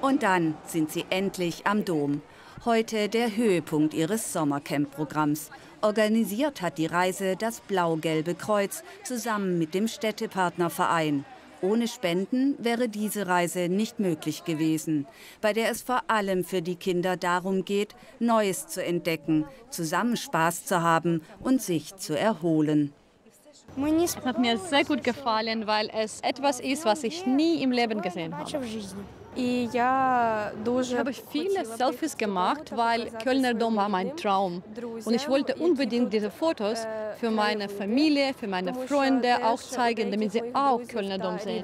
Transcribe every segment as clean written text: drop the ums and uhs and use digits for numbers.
Und dann sind sie endlich am Dom. Heute der Höhepunkt ihres Sommercamp-Programms. Organisiert hat die Reise das Blau-Gelbe Kreuz zusammen mit dem Städtepartnerverein. Ohne Spenden wäre diese Reise nicht möglich gewesen, bei der es vor allem für die Kinder darum geht, Neues zu entdecken, zusammen Spaß zu haben und sich zu erholen. Es hat mir sehr gut gefallen, weil es etwas ist, was ich nie im Leben gesehen habe. Ich habe viele Selfies gemacht, weil Kölner Dom war mein Traum. Und ich wollte unbedingt diese Fotos für meine Familie, für meine Freunde auch zeigen, damit sie auch Kölner Dom sehen.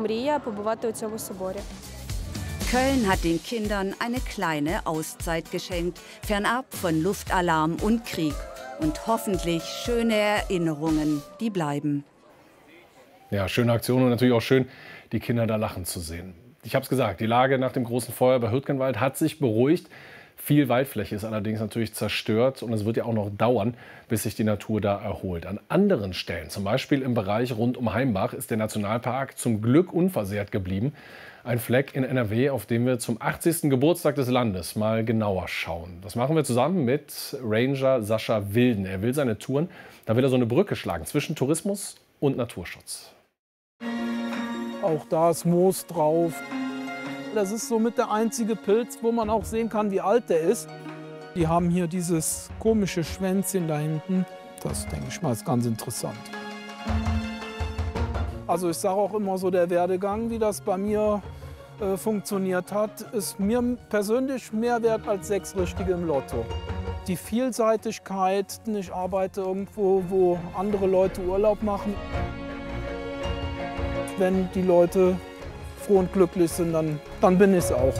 Köln hat den Kindern eine kleine Auszeit geschenkt, fernab von Luftalarm und Krieg. Und hoffentlich schöne Erinnerungen, die bleiben. Ja, schöne Aktion und natürlich auch schön, die Kinder da lachen zu sehen. Ich habe es gesagt, die Lage nach dem großen Feuer bei Hürtgenwald hat sich beruhigt. Viel Waldfläche ist allerdings natürlich zerstört und es wird ja auch noch dauern, bis sich die Natur da erholt. An anderen Stellen, zum Beispiel im Bereich rund um Heimbach, ist der Nationalpark zum Glück unversehrt geblieben. Ein Fleck in NRW, auf dem wir zum 80. Geburtstag des Landes mal genauer schauen. Das machen wir zusammen mit Ranger Sascha Wilden. Er will seine Touren, da will er so eine Brücke schlagen zwischen Tourismus und Naturschutz. Auch da ist Moos drauf. Das ist somit der einzige Pilz, wo man auch sehen kann, wie alt der ist. Die haben hier dieses komische Schwänzchen da hinten. Das, denke ich mal, ist ganz interessant. Also ich sage auch immer so, der Werdegang, wie das bei mir funktioniert hat, ist mir persönlich mehr wert als 6 Richtige im Lotto. Die Vielseitigkeit, ich arbeite irgendwo, wo andere Leute Urlaub machen. Wenn die Leute froh und glücklich sind, dann bin ich es auch.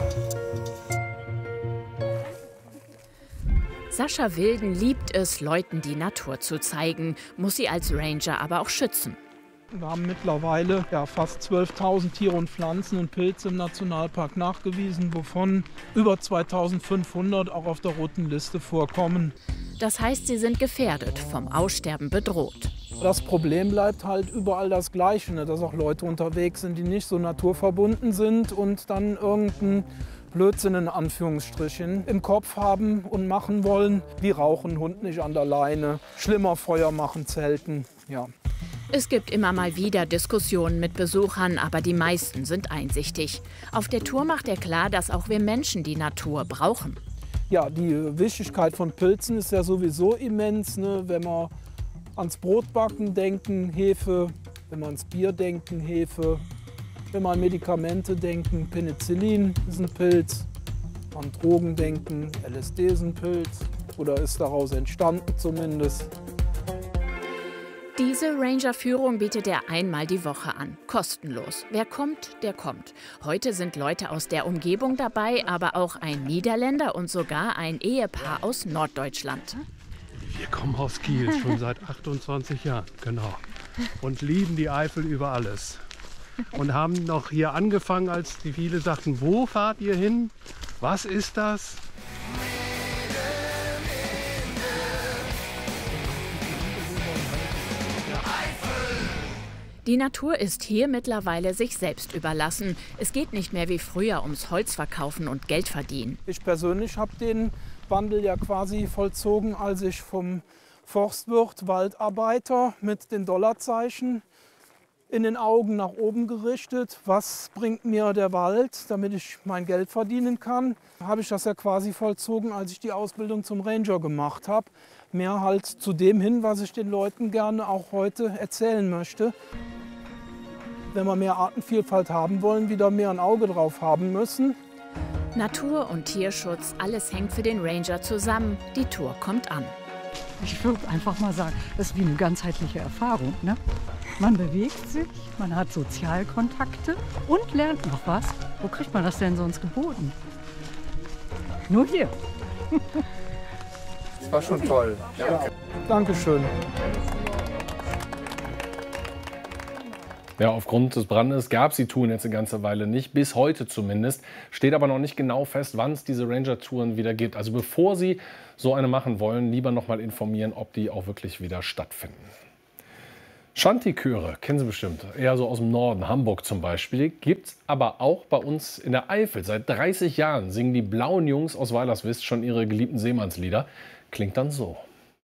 Sascha Wilden liebt es, Leuten die Natur zu zeigen, muss sie als Ranger aber auch schützen. Wir haben mittlerweile fast 12.000 Tiere und Pflanzen und Pilze im Nationalpark nachgewiesen, wovon über 2.500 auch auf der roten Liste vorkommen. Das heißt, sie sind gefährdet, vom Aussterben bedroht. Das Problem bleibt halt überall das Gleiche, ne? Dass auch Leute unterwegs sind, die nicht so naturverbunden sind und dann irgendeinen Blödsinn in Anführungsstrichen im Kopf haben und machen wollen, wie rauchen, Hund nicht an der Leine, schlimmer Feuer machen, zelten, ja. Es gibt immer mal wieder Diskussionen mit Besuchern, aber die meisten sind einsichtig. Auf der Tour macht er klar, dass auch wir Menschen die Natur brauchen. Ja, die Wichtigkeit von Pilzen ist ja sowieso immens, ne? Wenn wir ans Brotbacken denken, Hefe, wenn wir ans Bier denken, Hefe, wenn wir an Medikamente denken, Penicillin ist ein Pilz, an Drogen denken, LSD ist ein Pilz oder ist daraus entstanden zumindest. Diese Ranger-Führung bietet er einmal die Woche an, kostenlos. Wer kommt, der kommt. Heute sind Leute aus der Umgebung dabei, aber auch ein Niederländer und sogar ein Ehepaar aus Norddeutschland. Wir kommen aus Kiel, schon seit 28 Jahren, genau. Und lieben die Eifel über alles. Und haben noch hier angefangen, als die viele sagten, wo fahrt ihr hin? Was ist das? Die Natur ist hier mittlerweile sich selbst überlassen. Es geht nicht mehr wie früher ums Holzverkaufen und Geld verdienen. Ich persönlich habe den Wandel ja quasi vollzogen, als ich vom Forstwirt Waldarbeiter mit den Dollarzeichen in den Augen nach oben gerichtet. Was bringt mir der Wald, damit ich mein Geld verdienen kann? Habe ich das ja quasi vollzogen, als ich die Ausbildung zum Ranger gemacht habe. Mehr halt zu dem hin, was ich den Leuten gerne auch heute erzählen möchte. Wenn wir mehr Artenvielfalt haben wollen, wieder mehr ein Auge drauf haben müssen. Natur und Tierschutz, alles hängt für den Ranger zusammen. Die Tour kommt an. Ich würde einfach mal sagen, das ist wie eine ganzheitliche Erfahrung, ne? Man bewegt sich, man hat Sozialkontakte und lernt noch was. Wo kriegt man das denn sonst geboten? Nur hier. Das war schon toll. Ja. Dankeschön. Ja, aufgrund des Brandes gab es die Touren jetzt eine ganze Weile nicht, bis heute zumindest. Steht aber noch nicht genau fest, wann es diese Ranger-Touren wieder gibt. Also bevor Sie so eine machen wollen, lieber noch mal informieren, ob die auch wirklich wieder stattfinden. Shanty-Chöre, kennen Sie bestimmt, eher so aus dem Norden, Hamburg zum Beispiel, gibt es aber auch bei uns in der Eifel. Seit 30 Jahren singen die Blauen Jungs aus Weilerswist schon ihre geliebten Seemannslieder. Klingt dann so.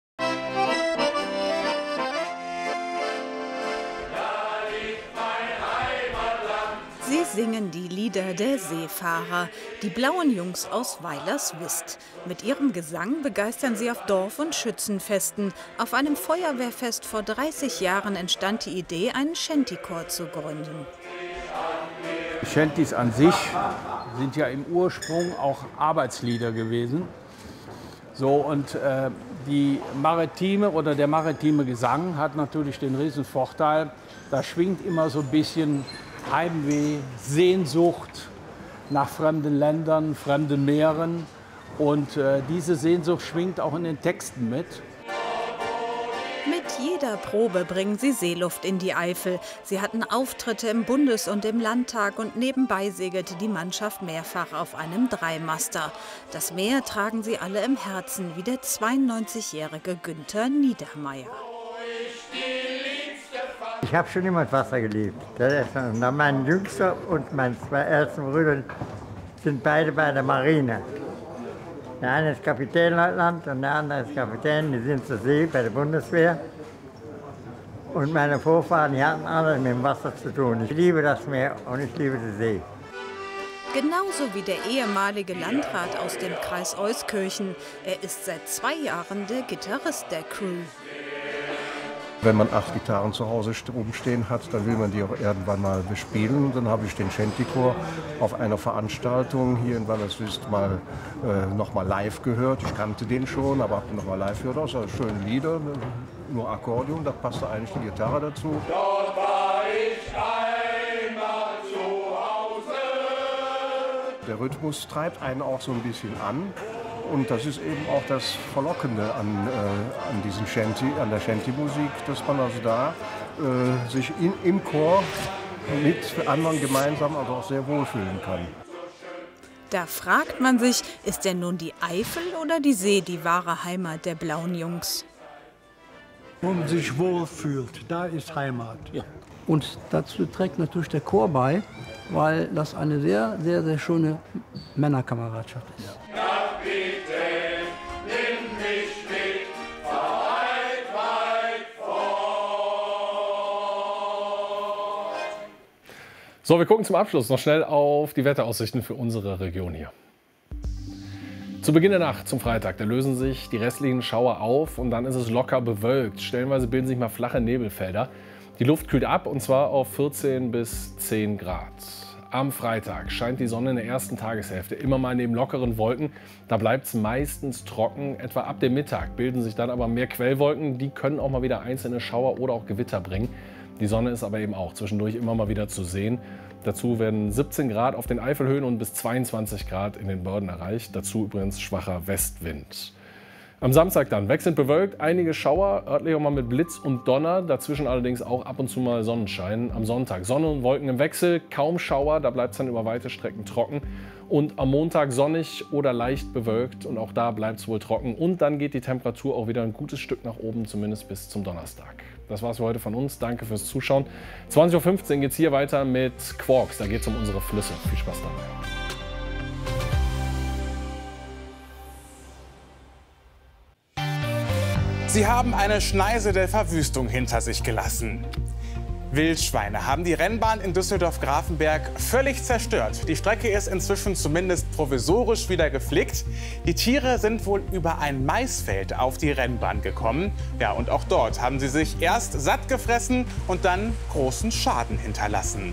Sie singen die Lieder der Seefahrer, die Blauen Jungs aus Weilerswist. Mit ihrem Gesang begeistern sie auf Dorf- und Schützenfesten. Auf einem Feuerwehrfest vor 30 Jahren entstand die Idee, einen Shantychor zu gründen. Shantys an sich sind ja im Ursprung auch Arbeitslieder gewesen. So, und die maritime oder der maritime Gesang hat natürlich den riesen Vorteil, da schwingt immer so ein bisschen Heimweh, Sehnsucht nach fremden Ländern, fremden Meeren. Und diese Sehnsucht schwingt auch in den Texten mit. Mit jeder Probe bringen sie Seeluft in die Eifel. Sie hatten Auftritte im Bundes- und im Landtag und nebenbei segelte die Mannschaft mehrfach auf einem Dreimaster. Das Meer tragen sie alle im Herzen, wie der 92-jährige Günther Niedermeyer. Ich habe schon immer das Wasser geliebt. Mein Jüngster und meine zwei ältesten Brüder sind beide bei der Marine. Der eine ist Kapitänleutnant und der andere ist Kapitän. Die sind zur See bei der Bundeswehr. Und meine Vorfahren, die hatten alle mit dem Wasser zu tun. Ich liebe das Meer und ich liebe die See. Genauso wie der ehemalige Landrat aus dem Kreis Euskirchen. Er ist seit 2 Jahren der Gitarrist der Crew. Wenn man 8 Gitarren zu Hause rumstehen hat, dann will man die auch irgendwann mal bespielen. Und dann habe ich den Shantychor auf einer Veranstaltung hier in Weilerswist noch mal live gehört. Ich kannte den schon, aber habe den noch mal live gehört. Das sind schöne Lieder, nur Akkordeon, da passte eigentlich die Gitarre dazu. Dort war ich einmal zu Hause. Der Rhythmus treibt einen auch so ein bisschen an. Und das ist eben auch das Verlockende an der Shanty-Musik, dass man also da sich im Chor mit anderen gemeinsam also auch sehr wohlfühlen kann. Da fragt man sich, ist denn nun die Eifel oder die See die wahre Heimat der Blauen Jungs? Wo man sich wohlfühlt, da ist Heimat. Ja. Und dazu trägt natürlich der Chor bei, weil das eine sehr, sehr, sehr schöne Männerkameradschaft ist. Ja. So, wir gucken zum Abschluss noch schnell auf die Wetteraussichten für unsere Region hier. Zu Beginn der Nacht zum Freitag, da lösen sich die restlichen Schauer auf und dann ist es locker bewölkt. Stellenweise bilden sich mal flache Nebelfelder. Die Luft kühlt ab und zwar auf 14 bis 10 Grad. Am Freitag scheint die Sonne in der ersten Tageshälfte immer mal neben lockeren Wolken. Da bleibt es meistens trocken. Etwa ab dem Mittag bilden sich dann aber mehr Quellwolken. Die können auch mal wieder einzelne Schauer oder auch Gewitter bringen. Die Sonne ist aber eben auch zwischendurch immer mal wieder zu sehen. Dazu werden 17 Grad auf den Eifelhöhen und bis 22 Grad in den Börden erreicht. Dazu übrigens schwacher Westwind. Am Samstag dann wechselnd bewölkt, einige Schauer, örtlich auch mal mit Blitz und Donner. Dazwischen allerdings auch ab und zu mal Sonnenschein. Am Sonntag Sonne und Wolken im Wechsel, kaum Schauer, da bleibt es dann über weite Strecken trocken. Und am Montag sonnig oder leicht bewölkt und auch da bleibt es wohl trocken. Und dann geht die Temperatur auch wieder ein gutes Stück nach oben, zumindest bis zum Donnerstag. Das war's für heute von uns. Danke fürs Zuschauen. 20:15 Uhr geht es hier weiter mit Quarks. Da geht es um unsere Flüsse. Viel Spaß dabei. Sie haben eine Schneise der Verwüstung hinter sich gelassen. Wildschweine haben die Rennbahn in Düsseldorf-Grafenberg völlig zerstört. Die Strecke ist inzwischen zumindest provisorisch wieder geflickt. Die Tiere sind wohl über ein Maisfeld auf die Rennbahn gekommen. Ja, und auch dort haben sie sich erst satt gefressen und dann großen Schaden hinterlassen.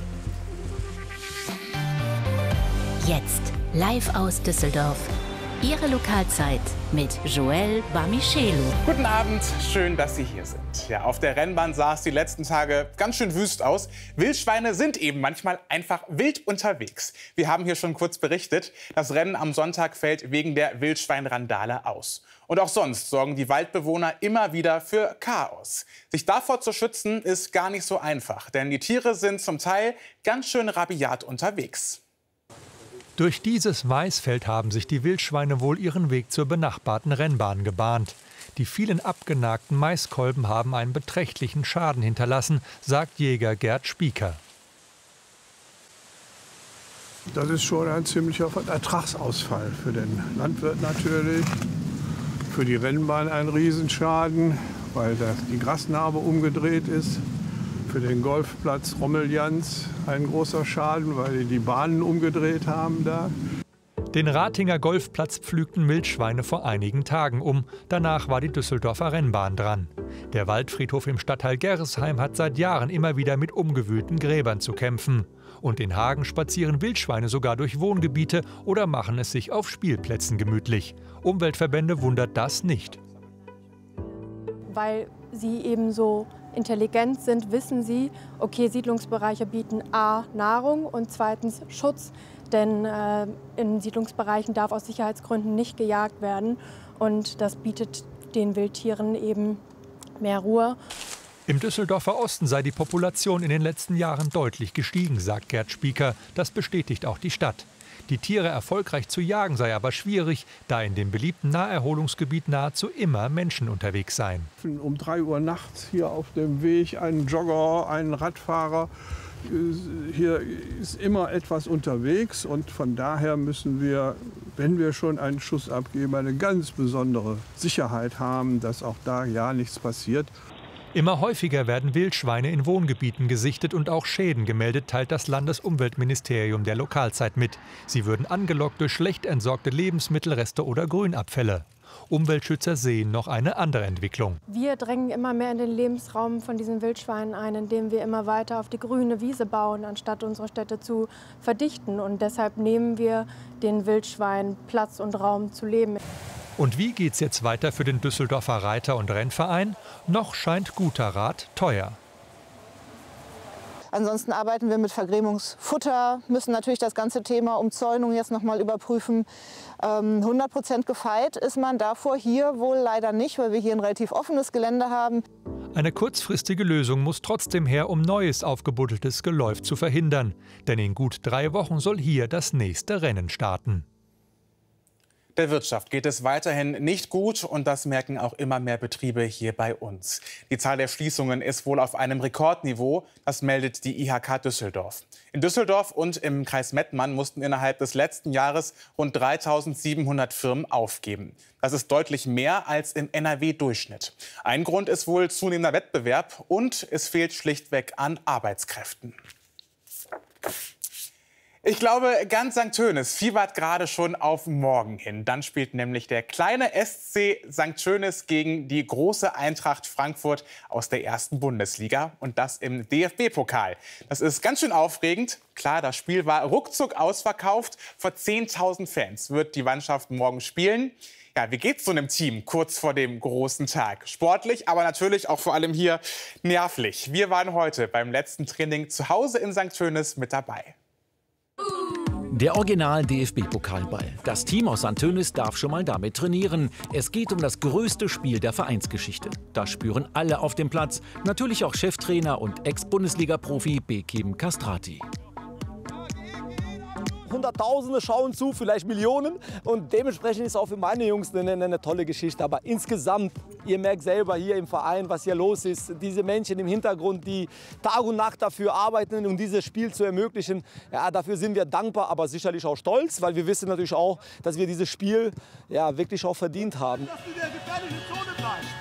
Jetzt live aus Düsseldorf. Ihre Lokalzeit mit Joel Bamichelu. Guten Abend, schön, dass Sie hier sind. Ja, auf der Rennbahn sah es die letzten Tage ganz schön wüst aus. Wildschweine sind eben manchmal einfach wild unterwegs. Wir haben hier schon kurz berichtet, das Rennen am Sonntag fällt wegen der Wildschweinrandale aus. Und auch sonst sorgen die Waldbewohner immer wieder für Chaos. Sich davor zu schützen, ist gar nicht so einfach, denn die Tiere sind zum Teil ganz schön rabiat unterwegs. Durch dieses Maisfeld haben sich die Wildschweine wohl ihren Weg zur benachbarten Rennbahn gebahnt. Die vielen abgenagten Maiskolben haben einen beträchtlichen Schaden hinterlassen, sagt Jäger Gerd Spieker. Das ist schon ein ziemlicher Ertragsausfall für den Landwirt natürlich. Für die Rennbahn ein Riesenschaden, weil die Grasnarbe umgedreht ist. Für den Golfplatz Rommeljans ein großer Schaden, weil die Bahnen umgedreht haben da. Den Ratinger Golfplatz pflügten Wildschweine vor einigen Tagen um. Danach war die Düsseldorfer Rennbahn dran. Der Waldfriedhof im Stadtteil Gerresheim hat seit Jahren immer wieder mit umgewühlten Gräbern zu kämpfen. Und in Hagen spazieren Wildschweine sogar durch Wohngebiete oder machen es sich auf Spielplätzen gemütlich. Umweltverbände wundert das nicht. Weil sie eben so intelligent sind, wissen sie, okay, Siedlungsbereiche bieten a. Nahrung und zweitens Schutz. Denn in Siedlungsbereichen darf aus Sicherheitsgründen nicht gejagt werden. Und das bietet den Wildtieren eben mehr Ruhe. Im Düsseldorfer Osten sei die Population in den letzten Jahren deutlich gestiegen, sagt Gerd Spieker. Das bestätigt auch die Stadt. Die Tiere erfolgreich zu jagen sei aber schwierig, da in dem beliebten Naherholungsgebiet nahezu immer Menschen unterwegs seien. Um 3 Uhr nachts hier auf dem Weg ein Jogger, ein Radfahrer. Hier ist immer etwas unterwegs und von daher müssen wir, wenn wir schon einen Schuss abgeben, eine ganz besondere Sicherheit haben, dass auch da ja nichts passiert. Immer häufiger werden Wildschweine in Wohngebieten gesichtet und auch Schäden gemeldet, teilt das Landesumweltministerium der Lokalzeit mit. Sie würden angelockt durch schlecht entsorgte Lebensmittelreste oder Grünabfälle. Umweltschützer sehen noch eine andere Entwicklung. Wir drängen immer mehr in den Lebensraum von diesen Wildschweinen ein, indem wir immer weiter auf die grüne Wiese bauen, anstatt unsere Städte zu verdichten. Und deshalb nehmen wir den Wildschweinen Platz und Raum zu leben. Und wie geht's jetzt weiter für den Düsseldorfer Reiter- und Rennverein? Noch scheint guter Rat teuer. Ansonsten arbeiten wir mit Vergrämungsfutter, müssen natürlich das ganze Thema Umzäunung jetzt noch mal überprüfen. 100% gefeit ist man davor hier wohl leider nicht, weil wir hier ein relativ offenes Gelände haben. Eine kurzfristige Lösung muss trotzdem her, um neues aufgebuddeltes Geläuf zu verhindern. Denn in gut 3 Wochen soll hier das nächste Rennen starten. Der Wirtschaft geht es weiterhin nicht gut und das merken auch immer mehr Betriebe hier bei uns. Die Zahl der Schließungen ist wohl auf einem Rekordniveau, das meldet die IHK Düsseldorf. In Düsseldorf und im Kreis Mettmann mussten innerhalb des letzten Jahres rund 3.700 Firmen aufgeben. Das ist deutlich mehr als im NRW-Durchschnitt. Ein Grund ist wohl zunehmender Wettbewerb und es fehlt schlichtweg an Arbeitskräften. Ich glaube, ganz St. Tönis fiebert gerade schon auf morgen hin. Dann spielt nämlich der kleine SC St. Tönis gegen die große Eintracht Frankfurt aus der 1. Bundesliga. Und das im DFB-Pokal. Das ist ganz schön aufregend. Klar, das Spiel war ruckzuck ausverkauft. Vor 10.000 Fans wird die Mannschaft morgen spielen. Ja, wie geht's so einem Team kurz vor dem großen Tag? Sportlich, aber natürlich auch vor allem hier nervlich. Wir waren heute beim letzten Training zu Hause in St. Tönis mit dabei. Der Original-DFB-Pokalball. Das Team aus St. Tönis darf schon mal damit trainieren. Es geht um das größte Spiel der Vereinsgeschichte. Das spüren alle auf dem Platz. Natürlich auch Cheftrainer und Ex-Bundesliga-Profi Bekim Castrati. Hunderttausende schauen zu, vielleicht Millionen. Und dementsprechend ist auch für meine Jungs eine tolle Geschichte. Aber insgesamt, ihr merkt selber hier im Verein, was hier los ist. Diese Menschen im Hintergrund, die Tag und Nacht dafür arbeiten, um dieses Spiel zu ermöglichen. Ja, dafür sind wir dankbar, aber sicherlich auch stolz, weil wir wissen natürlich auch, dass wir dieses Spiel ja, wirklich auch verdient haben. Dass du in der gefährlichen Zone bleibst.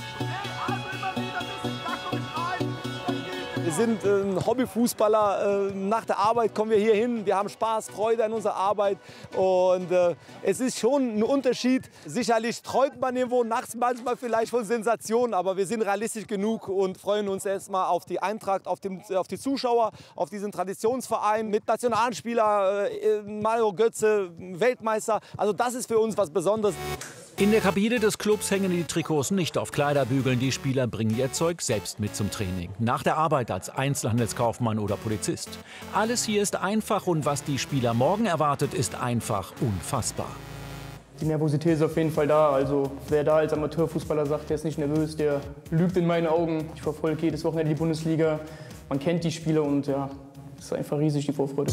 Wir sind Hobbyfußballer. Nach der Arbeit kommen wir hier hin. Wir haben Spaß, Freude an unserer Arbeit. Und es ist schon ein Unterschied. Sicherlich träumt man irgendwo nachts manchmal vielleicht von Sensationen. Aber wir sind realistisch genug und freuen uns erstmal auf die Eintracht, auf die Zuschauer, auf diesen Traditionsverein mit Nationalspieler, Mario Götze, Weltmeister. Also das ist für uns was Besonderes. In der Kabine des Clubs hängen die Trikots nicht auf Kleiderbügeln. Die Spieler bringen ihr Zeug selbst mit zum Training. Nach der Arbeit als Einzelhandelskaufmann oder Polizist. Alles hier ist einfach und was die Spieler morgen erwartet, ist einfach unfassbar. Die Nervosität ist auf jeden Fall da. Also wer da als Amateurfußballer sagt, der ist nicht nervös, der lügt in meinen Augen. Ich verfolge jedes Wochenende die Bundesliga. Man kennt die Spieler und ja, es ist einfach riesig, die Vorfreude.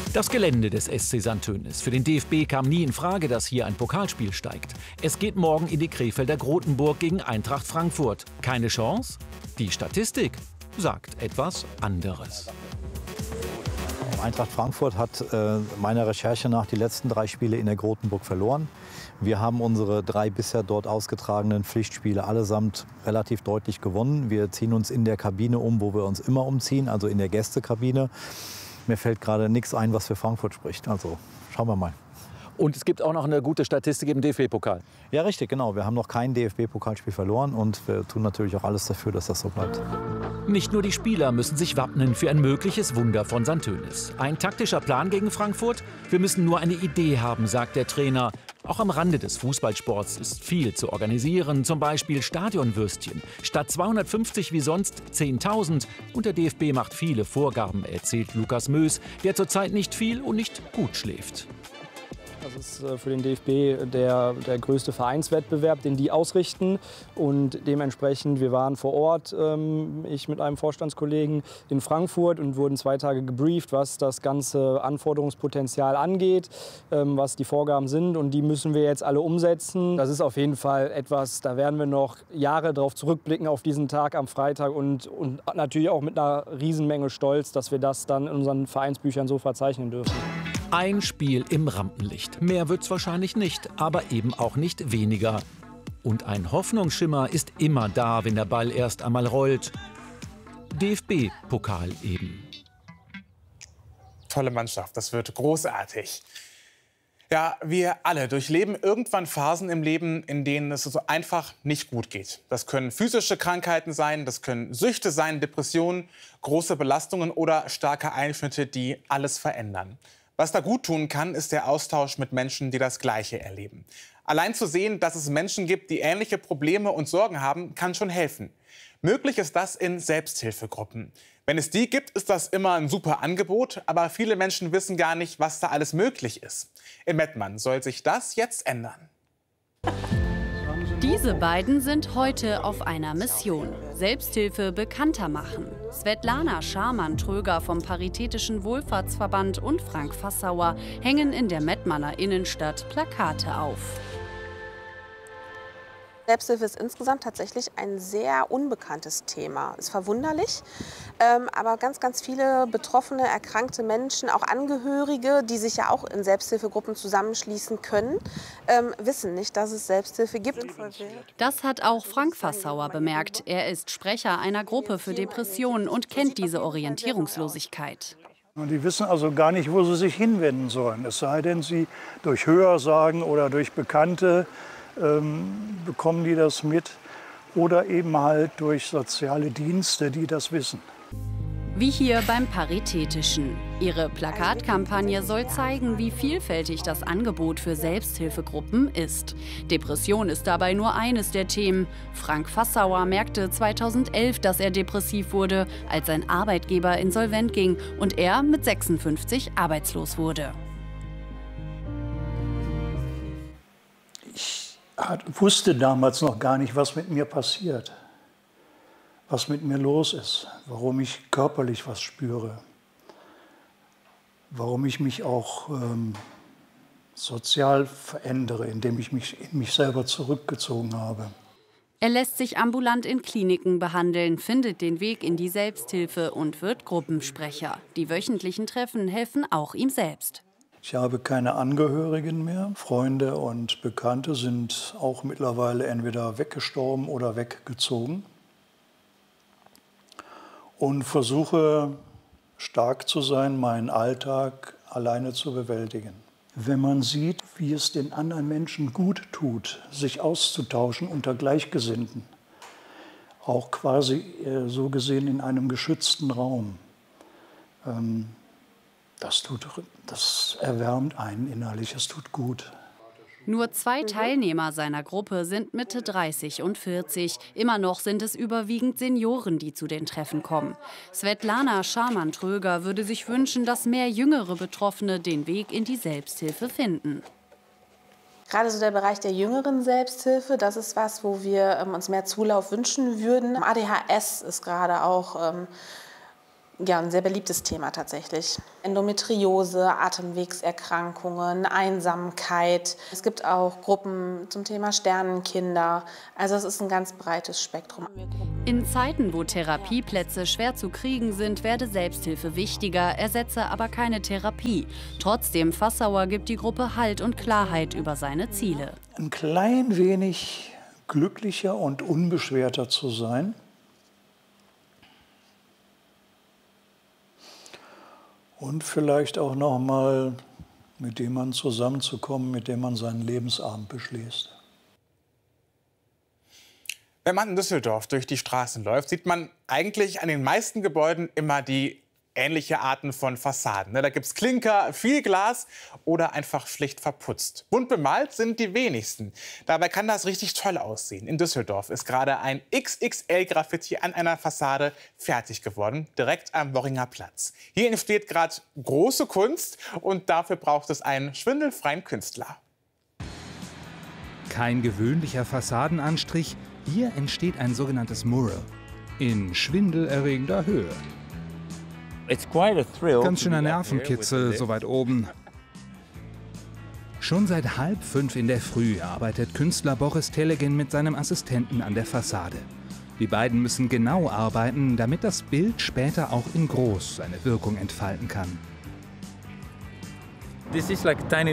Das Gelände des SC St. Tönis. Für den DFB kam nie in Frage, dass hier ein Pokalspiel steigt. Es geht morgen in die Krefelder Grotenburg gegen Eintracht Frankfurt. Keine Chance? Die Statistik sagt etwas anderes. Eintracht Frankfurt hat meiner Recherche nach die letzten 3 Spiele in der Grotenburg verloren. Wir haben unsere 3 bisher dort ausgetragenen Pflichtspiele allesamt relativ deutlich gewonnen. Wir ziehen uns in der Kabine um, wo wir uns immer umziehen, also in der Gästekabine. Mir fällt gerade nichts ein, was für Frankfurt spricht. Also schauen wir mal. Und es gibt auch noch eine gute Statistik im DFB-Pokal. Ja, richtig, genau. Wir haben noch kein DFB-Pokalspiel verloren und wir tun natürlich auch alles dafür, dass das so bleibt. Nicht nur die Spieler müssen sich wappnen für ein mögliches Wunder von St. Tönis. Ein taktischer Plan gegen Frankfurt? Wir müssen nur eine Idee haben, sagt der Trainer. Auch am Rande des Fußballsports ist viel zu organisieren, zum Beispiel Stadionwürstchen. Statt 250 wie sonst 10.000. Und der DFB macht viele Vorgaben, erzählt Lukas Mös, der zurzeit nicht viel und nicht gut schläft. Das ist für den DFB der größte Vereinswettbewerb, den die ausrichten. Und dementsprechend, wir waren vor Ort, ich mit einem Vorstandskollegen in Frankfurt und wurden 2 Tage gebrieft, was das ganze Anforderungspotenzial angeht, was die Vorgaben sind. Und die müssen wir jetzt alle umsetzen. Das ist auf jeden Fall etwas, da werden wir noch Jahre drauf zurückblicken auf diesen Tag am Freitag und natürlich auch mit einer Riesenmenge Stolz, dass wir das dann in unseren Vereinsbüchern so verzeichnen dürfen. Ein Spiel im Rampenlicht. Mehr wird's wahrscheinlich nicht, aber eben auch nicht weniger. Und ein Hoffnungsschimmer ist immer da, wenn der Ball erst einmal rollt. DFB-Pokal eben. Tolle Mannschaft, das wird großartig. Ja, wir alle durchleben irgendwann Phasen im Leben, in denen es so einfach nicht gut geht. Das können physische Krankheiten sein, das können Süchte sein, Depressionen, große Belastungen oder starke Einschnitte, die alles verändern. Was da gut tun kann, ist der Austausch mit Menschen, die das Gleiche erleben. Allein zu sehen, dass es Menschen gibt, die ähnliche Probleme und Sorgen haben, kann schon helfen. Möglich ist das in Selbsthilfegruppen. Wenn es die gibt, ist das immer ein super Angebot, aber viele Menschen wissen gar nicht, was da alles möglich ist. In Mettmann soll sich das jetzt ändern. Diese beiden sind heute auf einer Mission. Selbsthilfe bekannter machen. Svetlana Scharmann-Tröger vom Paritätischen Wohlfahrtsverband und Frank Fassauer hängen in der Mettmanner Innenstadt Plakate auf. Selbsthilfe ist insgesamt tatsächlich ein sehr unbekanntes Thema. Ist verwunderlich, aber ganz, ganz viele betroffene, erkrankte Menschen, auch Angehörige, die sich ja auch in Selbsthilfegruppen zusammenschließen können, wissen nicht, dass es Selbsthilfe gibt. Das hat auch Frank Fassauer bemerkt. Er ist Sprecher einer Gruppe für Depressionen und kennt diese Orientierungslosigkeit. Und die wissen also gar nicht, wo sie sich hinwenden sollen. Es sei denn, sie durch Hörensagen oder durch Bekannte bekommen die das mit oder eben halt durch soziale Dienste, die das wissen. Wie hier beim Paritätischen. Ihre Plakatkampagne soll zeigen, wie vielfältig das Angebot für Selbsthilfegruppen ist. Depression ist dabei nur eines der Themen. Frank Fassauer merkte 2011, dass er depressiv wurde, als sein Arbeitgeber insolvent ging und er mit 56 arbeitslos wurde. Ich wusste damals noch gar nicht, was mit mir passiert, was mit mir los ist, warum ich körperlich was spüre, warum ich mich auch sozial verändere, indem ich mich in mich selber zurückgezogen habe. Er lässt sich ambulant in Kliniken behandeln, findet den Weg in die Selbsthilfe und wird Gruppensprecher. Die wöchentlichen Treffen helfen auch ihm selbst. Ich habe keine Angehörigen mehr. Freunde und Bekannte sind auch mittlerweile entweder weggestorben oder weggezogen. Und versuche stark zu sein, meinen Alltag alleine zu bewältigen. Wenn man sieht, wie es den anderen Menschen gut tut, sich auszutauschen unter Gleichgesinnten, auch quasi so gesehen in einem geschützten Raum, das erwärmt einen innerlich, es tut gut. Nur 2 Teilnehmer seiner Gruppe sind Mitte 30 und 40. Immer noch sind es überwiegend Senioren, die zu den Treffen kommen. Svetlana Scharmann-Tröger würde sich wünschen, dass mehr jüngere Betroffene den Weg in die Selbsthilfe finden. Gerade so der Bereich der jüngeren Selbsthilfe, das ist was, wo wir uns mehr Zulauf wünschen würden. ADHS ist gerade auch Ja, ein sehr beliebtes Thema tatsächlich. Endometriose, Atemwegserkrankungen, Einsamkeit. Es gibt auch Gruppen zum Thema Sternenkinder. Also es ist ein ganz breites Spektrum. In Zeiten, wo Therapieplätze schwer zu kriegen sind, werde Selbsthilfe wichtiger, ersetze aber keine Therapie. Trotzdem, Fassauer gibt die Gruppe Halt und Klarheit über seine Ziele. Ein klein wenig glücklicher und unbeschwerter zu sein. Und vielleicht auch noch mal mit jemandem zusammenzukommen, mit dem man seinen Lebensabend beschließt. Wenn man in Düsseldorf durch die Straßen läuft, sieht man eigentlich an den meisten Gebäuden immer die ähnliche Arten von Fassaden. Da gibt es Klinker, viel Glas oder einfach schlicht verputzt. Bunt bemalt sind die wenigsten. Dabei kann das richtig toll aussehen. In Düsseldorf ist gerade ein XXL-Graffiti an einer Fassade fertig geworden, direkt am Worringer Platz. Hier entsteht gerade große Kunst und dafür braucht es einen schwindelfreien Künstler. Kein gewöhnlicher Fassadenanstrich, hier entsteht ein sogenanntes Mural in schwindelerregender Höhe. Ganz schöner Nervenkitzel, so weit oben. Schon seit 4:30 in der Früh arbeitet Künstler Boris Telegin mit seinem Assistenten an der Fassade. Die beiden müssen genau arbeiten, damit das Bild später auch in groß seine Wirkung entfalten kann. Das ist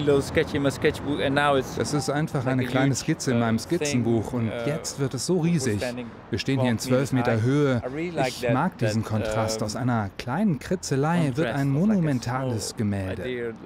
einfach eine kleine Skizze in meinem Skizzenbuch und jetzt wird es so riesig. Wir stehen hier in 12 Meter Höhe. Ich mag diesen Kontrast. Aus einer kleinen Kritzelei wird ein monumentales Gemälde.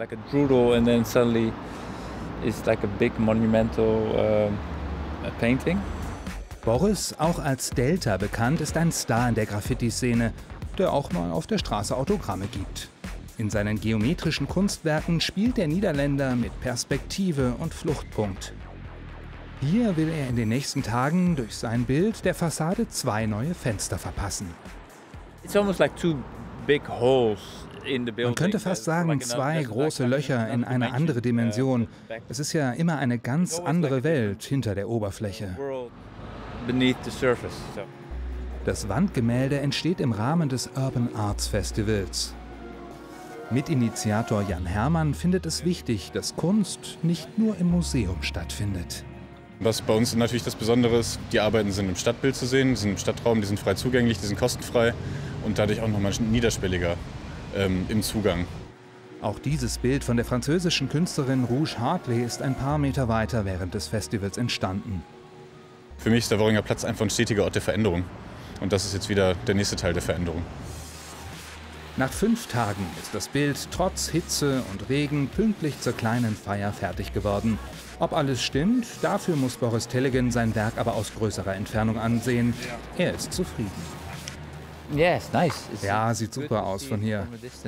Boris, auch als Delta bekannt, ist ein Star in der Graffiti-Szene, der auch mal auf der Straße Autogramme gibt. In seinen geometrischen Kunstwerken spielt der Niederländer mit Perspektive und Fluchtpunkt. Hier will er in den nächsten Tagen durch sein Bild der Fassade 2 neue Fenster verpassen. Man könnte fast sagen, 2 große Löcher in eine andere Dimension. Es ist ja immer eine ganz andere Welt hinter der Oberfläche. Das Wandgemälde entsteht im Rahmen des Urban Arts Festivals. Mitinitiator Jan Herrmann findet es wichtig, dass Kunst nicht nur im Museum stattfindet. Was bei uns natürlich das Besondere ist, die Arbeiten sind im Stadtbild zu sehen, die sind im Stadtraum, die sind frei zugänglich, die sind kostenfrei und dadurch auch nochmal niederschwelliger im Zugang. Auch dieses Bild von der französischen Künstlerin Rouge Hartley ist ein paar Meter weiter während des Festivals entstanden. Für mich ist der Worringer Platz einfach ein stetiger Ort der Veränderung. Und das ist jetzt wieder der nächste Teil der Veränderung. Nach 5 Tagen ist das Bild trotz Hitze und Regen pünktlich zur kleinen Feier fertig geworden. Ob alles stimmt, dafür muss Boris Telegin sein Werk aber aus größerer Entfernung ansehen. Er ist zufrieden. Ja, sieht super aus von hier.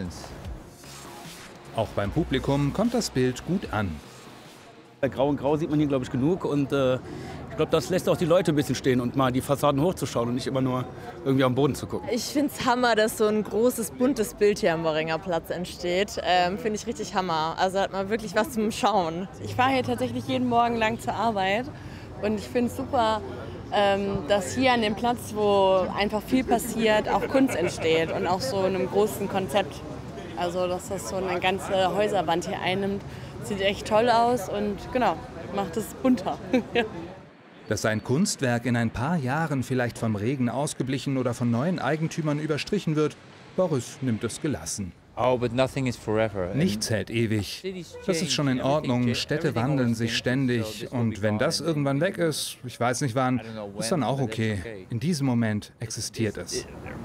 Auch beim Publikum kommt das Bild gut an. Grau und Grau sieht man hier, glaube ich, genug. Und ich glaube, das lässt auch die Leute ein bisschen stehen und mal die Fassaden hochzuschauen und nicht immer nur irgendwie am Boden zu gucken. Ich finde es Hammer, dass so ein großes, buntes Bild hier am Worringer Platz entsteht. Finde ich richtig Hammer. Also hat man wirklich was zum Schauen. Ich fahre hier tatsächlich jeden Morgen lang zur Arbeit. Und ich finde es super, dass hier an dem Platz, wo einfach viel passiert, auch Kunst entsteht. Und auch so in einem großen Konzept. Also dass das so eine ganze Häuserwand hier einnimmt. Sieht echt toll aus und genau, macht es bunter. Dass sein Kunstwerk in ein paar Jahren vielleicht vom Regen ausgeblichen oder von neuen Eigentümern überstrichen wird, Boris nimmt es gelassen. Nichts hält ewig. Das ist schon in Ordnung. Städte wandeln sich ständig. Und wenn das irgendwann weg ist, ich weiß nicht wann, ist dann auch okay. In diesem Moment existiert es.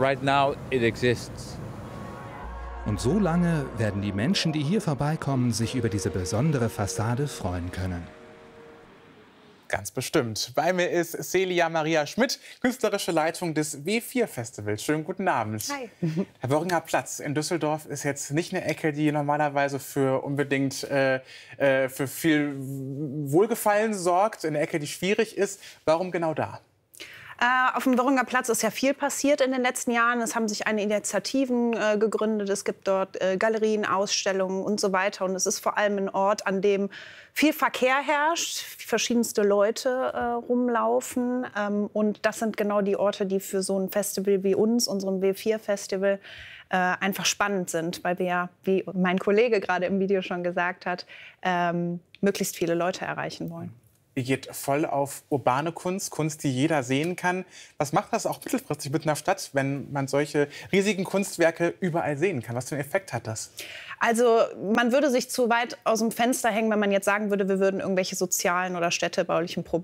Und so lange werden die Menschen, die hier vorbeikommen, sich über diese besondere Fassade freuen können. Ganz bestimmt. Bei mir ist Celia Maria Schmidt, künstlerische Leitung des W4-Festivals. Schönen guten Abend. Hi. Der Worringer Platz in Düsseldorf ist jetzt nicht eine Ecke, die normalerweise für unbedingt für viel Wohlgefallen sorgt, eine Ecke, die schwierig ist. Warum genau da? Auf dem Worringer Platz ist ja viel passiert in den letzten Jahren. Es haben sich Initiativen gegründet. Es gibt dort Galerien, Ausstellungen und so weiter. Und es ist vor allem ein Ort, an dem viel Verkehr herrscht, verschiedenste Leute rumlaufen. Und das sind genau die Orte, die für so ein Festival wie uns, unserem W4-Festival, einfach spannend sind, weil wir ja, wie mein Kollege gerade im Video schon gesagt hat, möglichst viele Leute erreichen wollen. Ihr geht voll auf urbane Kunst, Kunst, die jeder sehen kann. Was macht das auch mittelfristig mit einer Stadt, wenn man solche riesigen Kunstwerke überall sehen kann? Was für einen Effekt hat das? Also man würde sich zu weit aus dem Fenster hängen, wenn man jetzt sagen würde, wir würden irgendwelche sozialen oder städtebaulichen Probleme